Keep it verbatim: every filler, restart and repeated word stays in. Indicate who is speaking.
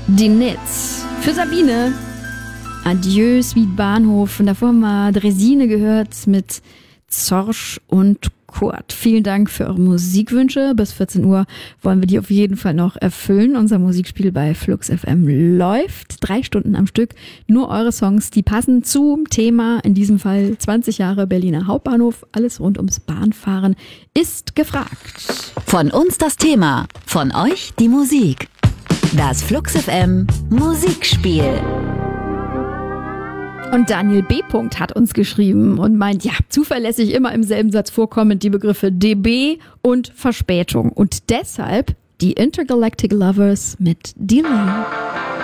Speaker 1: Die Nits. Für Sabine. Adieu, Sweet Bahnhof. Und davor haben wir Dresine gehört mit Zorsch und Kurt. Vielen Dank für eure Musikwünsche. Bis vierzehn Uhr wollen wir die auf jeden Fall noch erfüllen. Unser Musikspiel bei Flux F M läuft drei Stunden am Stück. Nur eure Songs, die passen zum Thema. In diesem Fall zwanzig Jahre Berliner Hauptbahnhof. Alles rund ums Bahnfahren ist gefragt.
Speaker 2: Von uns das Thema, von euch die Musik. Das Flux F M Musikspiel.
Speaker 1: Und Daniel B. hat uns geschrieben und meint, ja, zuverlässig immer im selben Satz vorkommend die Begriffe D B und Verspätung. Und deshalb die Intergalactic Lovers mit Delay.